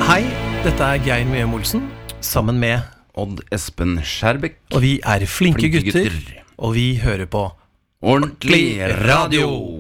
Hei, dette Geir Mjøm Olsen, sammen med Odd Espen Skjærbekk. Og vi flinke gutter, og vi hører på Ordentlig radio.